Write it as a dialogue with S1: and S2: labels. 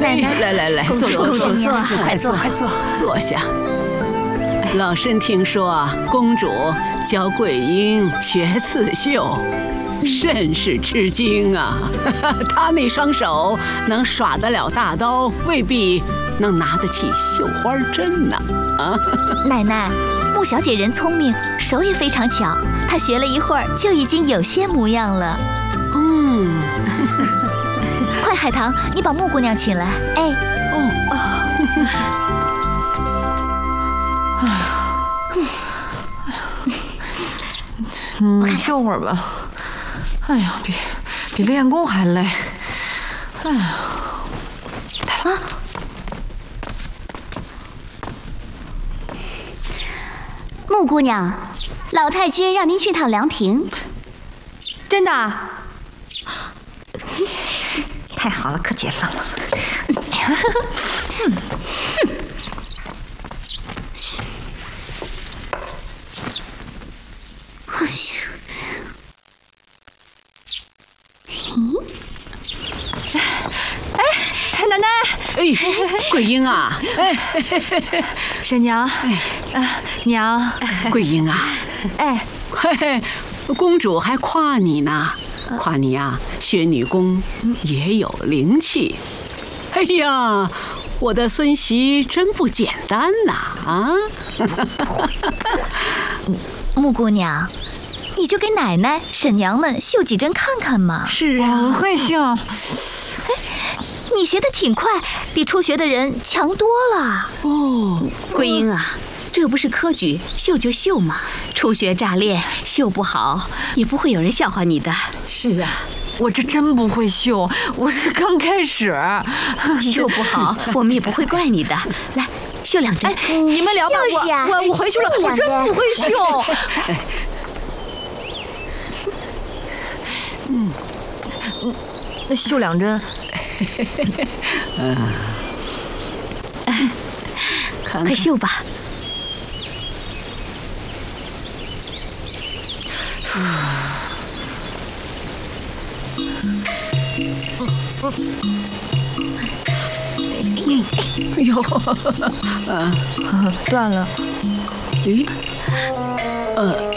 S1: 奶奶，
S2: 来，坐，
S1: 快坐，
S2: 坐下。老身听说公主教桂英学刺绣，甚是吃惊啊！她那双手能耍得了大刀，未必能拿得起绣花针呢。啊，
S1: 奶奶，穆小姐人聪明，手也非常巧，她学了一会儿就已经有些模样了。快，海棠，你把穆姑娘请来。哎，
S3: 你休会儿吧。哎呀，比练功还累。哎呀，来了。
S4: 穆姑娘，老太君让您去趟凉亭。
S3: 真的？太好了，可解放了。奶奶，
S2: 桂英啊，
S3: 婶娘，娘，
S2: 桂英啊，公主还夸你呢，夸你啊，学女工也有灵气。哎呀，我的孙媳真不简单呐！啊，
S1: 穆姑娘，你就给奶奶、婶娘们绣几针看看嘛。
S2: 是啊，
S3: 我会绣。
S1: 你学得挺快，比初学的人强多了。
S4: 桂英啊，这不是科举，绣就绣嘛。初学乍练，绣不好也不会有人笑话你的。是啊，
S3: 我这真不会绣，我是刚开始。
S4: 绣不好，我们也不会怪你的。来，绣2针。
S3: 你们聊吧，
S1: 就是啊，
S3: 我回去了，我真不会绣。那绣2针。
S4: 快绣吧。
S2: 哎呦，
S3: 断了。
S2: 咦，